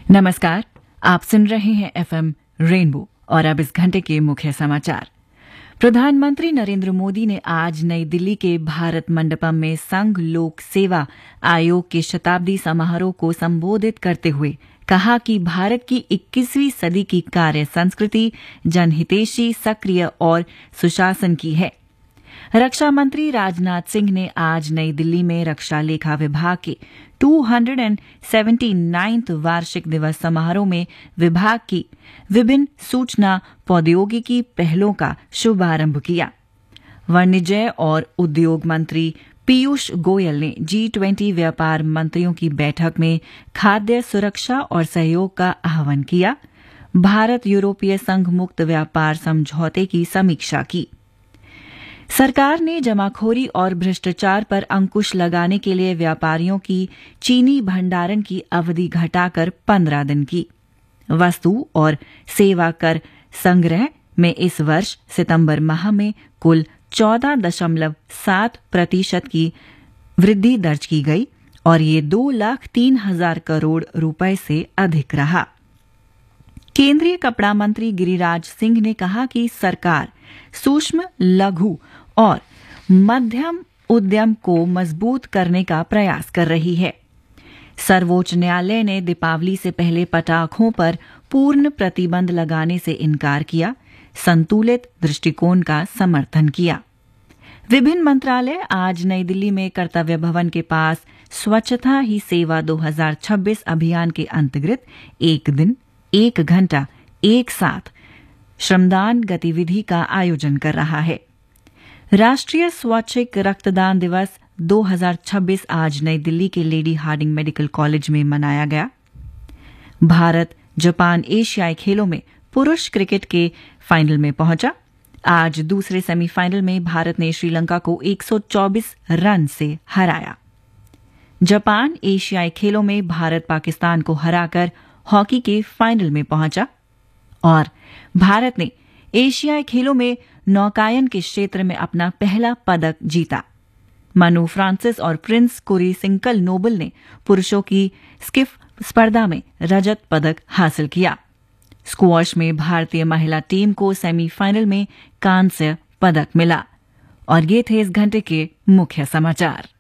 नमस्कार, आप सुन रहे हैं एफएम रेनबो और अब इस घंटे के मुख्य समाचार। प्रधानमंत्री नरेंद्र मोदी ने आज नई दिल्ली के भारत मंडपम में संघ लोक सेवा आयोग के शताब्दी समारोह को संबोधित करते हुए कहा कि भारत की 21वीं सदी की कार्य संस्कृति जनहितैषी, सक्रिय और सुशासन की है। रक्षा मंत्री राजनाथ सिंह ने आज नई दिल्ली में रक्षा लेखा विभाग के 279th वार्षिक दिवस समारोह में विभाग की विभिन्न सूचना प्रौद्योगिकी पहलों का शुभारंभ किया। वाणिज्य और उद्योग मंत्री पीयूष गोयल ने G20 व्यापार मंत्रियों की बैठक में खाद्य सुरक्षा और सहयोग का आह्वान किया। भारत यूरोपीय संघ मुक्त व्यापार समझौते की समीक्षा की। सरकार ने जमाखोरी और भ्रष्टाचार पर अंकुश लगाने के लिए व्यापारियों की चीनी भंडारण की अवधि घटाकर 15 दिन की। वस्तु और सेवा कर संग्रह में इस वर्ष सितंबर माह में कुल 14.7% की वृद्धि दर्ज की गई और ये 2,03,000 करोड़ रुपए से अधिक रहा। केंद्रीय कपड़ा मंत्री गिरिराज सिंह ने कहा कि सरकार सूक्ष्म, लघु और मध्यम उद्यम को मजबूत करने का प्रयास कर रही है। सर्वोच्च न्यायालय ने दीपावली से पहले पटाखों पर पूर्ण प्रतिबंध लगाने से इनकार किया, संतुलित दृष्टिकोण का समर्थन किया। विभिन्न मंत्रालय आज नई दिल्ली में कर्तव्य भवन के पास स्वच्छता ही सेवा 2026 अभियान के अंतर्गत एक दिन, एक घंटा, एक साथ श्रमदान गतिविधि का आयोजन कर रहा है। राष्ट्रीय स्वैच्छिक रक्तदान दिवस 2026 आज नई दिल्ली के लेडी हार्डिंग मेडिकल कॉलेज में मनाया गया। भारत जापान एशियाई खेलों में पुरुष क्रिकेट के फाइनल में पहुंचा। आज दूसरे सेमीफाइनल में भारत ने श्रीलंका को 124 रन से हराया। जापान एशियाई खेलों में भारत पाकिस्तान को हराकर हॉकी के फाइनल में पहुंचा और भारत ने एशियाई खेलों में नौकायन के क्षेत्र में अपना पहला पदक जीता। मनु फ्रांसिस और प्रिंस कुरीसिंकल नोबल ने पुरुषों की स्किफ स्पर्धा में रजत पदक हासिल किया। स्क्वॉश में भारतीय महिला टीम को सेमीफाइनल में कांस्य पदक मिला। और ये थे इस घंटे के मुख्य समाचार।